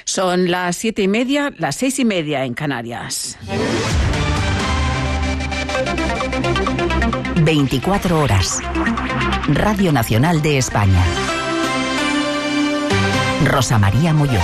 Son las 7:30, las 6:30 en Canarias. 24 horas. Radio Nacional de España. Rosa María Molló.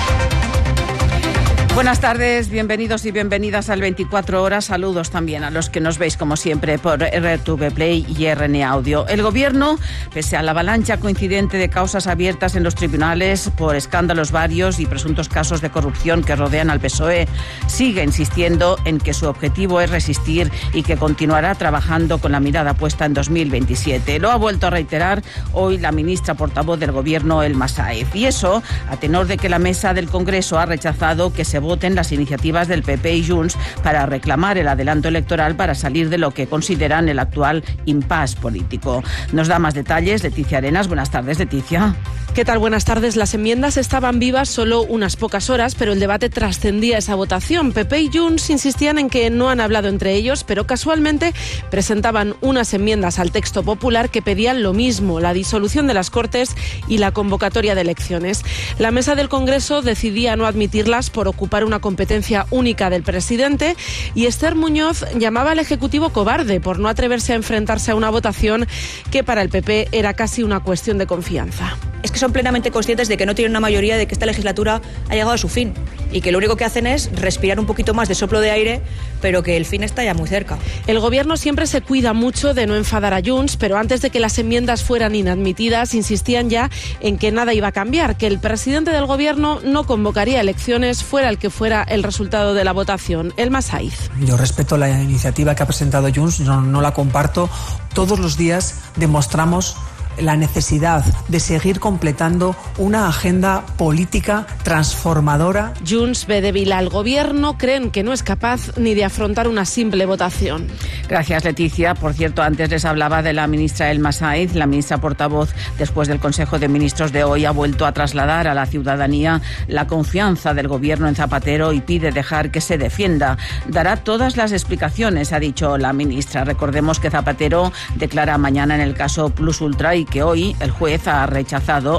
Buenas tardes, bienvenidos y bienvenidas al 24 horas. Saludos también a los que nos veis como siempre por RTV Play y RN Audio. El Gobierno, pese a la avalancha coincidente de causas abiertas en los tribunales por escándalos varios y presuntos casos de corrupción que rodean al PSOE, sigue insistiendo en que su objetivo es resistir y que continuará trabajando con la mirada puesta en 2027. Lo ha vuelto a reiterar hoy la ministra portavoz del Gobierno, Elma Sáez. Y eso a tenor de que la mesa del Congreso ha rechazado que se voten las iniciativas del PP y Junts para reclamar el adelanto electoral para salir de lo que consideran el actual impasse político. Nos da más detalles Leticia Arenas. Buenas tardes, Leticia. ¿Qué tal? Buenas tardes. Las enmiendas estaban vivas solo unas pocas horas, pero el debate trascendía esa votación. PP y Junts insistían en que no han hablado entre ellos, pero casualmente presentaban unas enmiendas al texto popular que pedían lo mismo, la disolución de las Cortes y la convocatoria de elecciones. La mesa del Congreso decidía no admitirlas por ocupar una competencia única del presidente, y Esther Muñoz llamaba al Ejecutivo cobarde por no atreverse a enfrentarse a una votación que para el PP era casi una cuestión de confianza. Es que son plenamente conscientes de que no tienen una mayoría, de que esta legislatura ha llegado a su fin y que lo único que hacen es respirar un poquito más de soplo de aire, pero que el fin está ya muy cerca. El Gobierno siempre se cuida mucho de no enfadar a Junts, pero antes de que las enmiendas fueran inadmitidas, insistían ya en que nada iba a cambiar, que el presidente del Gobierno no convocaría elecciones fuera el que fuera el resultado de la votación. Elma Sáez. Yo respeto la iniciativa que ha presentado Junts, no la comparto. Todos los días demostramos la necesidad de seguir completando una agenda política transformadora. Junts ve débil al Gobierno, creen que no es capaz ni de afrontar una simple votación. Gracias, Leticia. Por cierto, antes les hablaba de la ministra Elma Sáez. La ministra portavoz, después del Consejo de Ministros de hoy, ha vuelto a trasladar a la ciudadanía la confianza del Gobierno en Zapatero y pide dejar que se defienda. Dará todas las explicaciones, ha dicho la ministra. Recordemos que Zapatero declara mañana en el caso Plus Ultra y que hoy el juez ha rechazado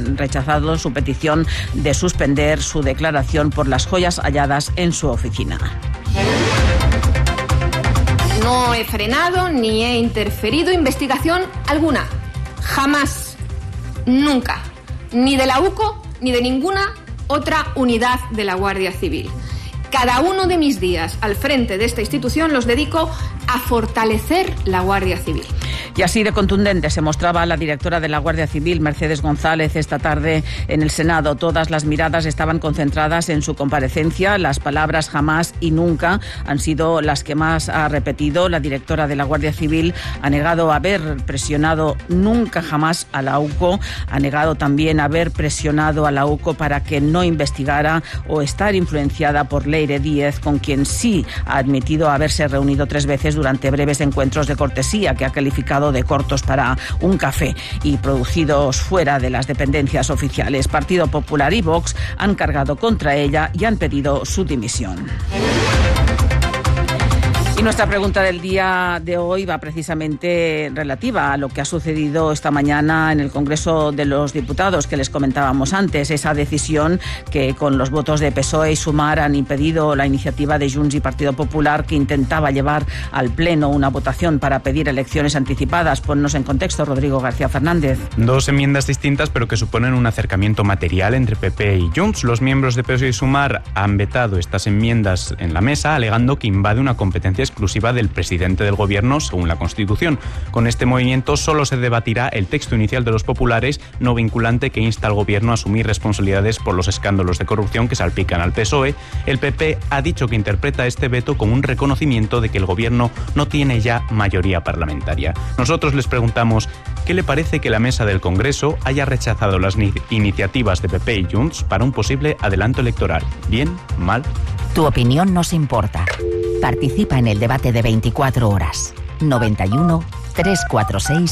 su petición de suspender su declaración por las joyas halladas en su oficina. No he frenado ni he interferido investigación alguna. Jamás. Nunca. Ni de la UCO ni de ninguna otra unidad de la Guardia Civil. Cada uno de mis días al frente de esta institución los dedico a fortalecer la Guardia Civil. Y así de contundente se mostraba la directora de la Guardia Civil, Mercedes González, esta tarde en el Senado. Todas las miradas estaban concentradas en su comparecencia. Las palabras jamás y nunca han sido las que más ha repetido. La directora de la Guardia Civil ha negado haber presionado nunca jamás a la UCO. Ha negado también haber presionado a la UCO para que no investigara o estar influenciada por Leire Díez, con quien sí ha admitido haberse reunido 3 veces durante breves encuentros de cortesía que ha calificado de cortos para un café y producidos fuera de las dependencias oficiales. Partido Popular y Vox han cargado contra ella y han pedido su dimisión. Y nuestra pregunta del día de hoy va precisamente relativa a lo que ha sucedido esta mañana en el Congreso de los Diputados, que les comentábamos antes, esa decisión que con los votos de PSOE y Sumar han impedido la iniciativa de Junts y Partido Popular, que intentaba llevar al Pleno una votación para pedir elecciones anticipadas. Ponnos en contexto, Rodrigo García Fernández. 2 enmiendas distintas, pero que suponen un acercamiento material entre PP y Junts. Los miembros de PSOE y Sumar han vetado estas enmiendas en la mesa, alegando que invade una competencia exclusiva del presidente del Gobierno según la Constitución. Con este movimiento solo se debatirá el texto inicial de los populares, no vinculante, que insta al Gobierno a asumir responsabilidades por los escándalos de corrupción que salpican al PSOE. El PP ha dicho que interpreta este veto como un reconocimiento de que el Gobierno no tiene ya mayoría parlamentaria. Nosotros les preguntamos, ¿qué le parece que la mesa del Congreso haya rechazado las iniciativas de PP y Junts para un posible adelanto electoral? ¿Bien? ¿Mal? Tu opinión nos importa. Participa en el debate de 24 horas. 91 346